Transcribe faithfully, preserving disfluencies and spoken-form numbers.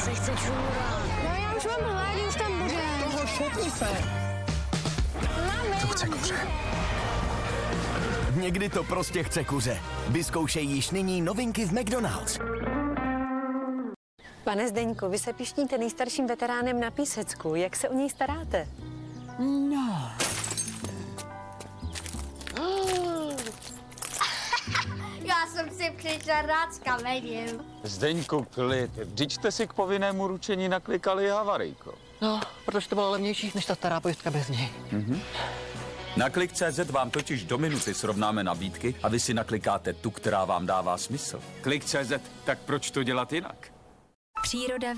se chce čůrat. No já už mám hladí, už tam bude. Toho šupni se. Mami. To chce kuře. Někdy to prostě chce kuře. Vyzkoušej již nyní novinky v McDonald's. Pane Zdeňku, vy se pišníte nejstarším veteránem na Písecku. Jak se o něj staráte? No. Já jsem si přišla rád s kamením. Zdeňku, klid. Vždyť jste si k povinnému ručení naklikali havarijko. No, protože to bylo levnější, než ta stará pojistka bez něj. Mhm. Na Klik tečka cé zet vám totiž do minuty srovnáme nabídky a vy si naklikáte tu, která vám dává smysl. Klik tečka cé zet, tak proč to dělat jinak? Příroda